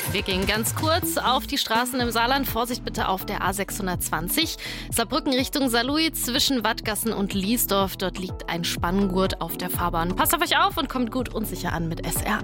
Wir gehen ganz kurz auf die Straßen im Saarland. Vorsicht bitte auf der A620. Saarbrücken Richtung Saarlouis zwischen Wattgassen und Liesdorf. Dort liegt ein Spanngurt auf der Fahrbahn. Passt auf euch auf und kommt gut und sicher an mit SR.